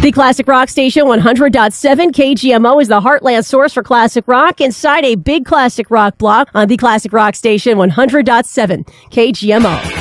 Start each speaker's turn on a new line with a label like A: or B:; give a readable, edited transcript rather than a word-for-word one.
A: The Classic Rock Station 100.7 KGMO is the Heartland source for classic rock inside a big classic rock block on the Classic Rock Station 100.7 KGMO.